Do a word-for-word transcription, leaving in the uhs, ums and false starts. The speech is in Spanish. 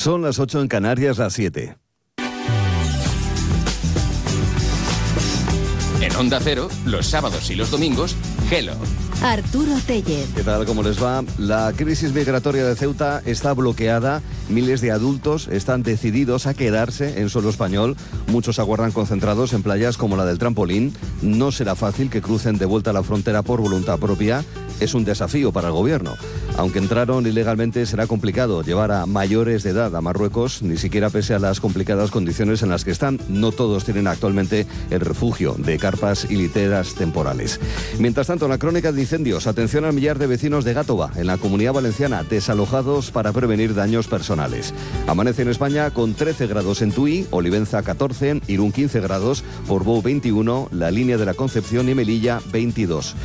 Son las ocho en Canarias, las siete. En Onda Cero, los sábados y los domingos, Gelo. Arturo Tellez. ¿Qué tal? ¿Cómo les va? La crisis migratoria de Ceuta está bloqueada. Miles de adultos están decididos a quedarse en suelo español. Muchos aguardan concentrados en playas como la del Trampolín. No será fácil que crucen de vuelta a la frontera por voluntad propia. Es un desafío para el gobierno. Aunque entraron ilegalmente, será complicado llevar a mayores de edad a Marruecos, ni siquiera pese a las complicadas condiciones en las que están. No todos tienen actualmente el refugio de carpas y literas temporales. Mientras tanto, en la crónica de incendios, atención al millar de vecinos de Gátova, en la Comunidad Valenciana, desalojados para prevenir daños personales. Amanece en España con trece grados en Tui, Olivenza catorce, Irún quince grados, Portbou veintiuno, La Línea de la Concepción y Melilla veintidós.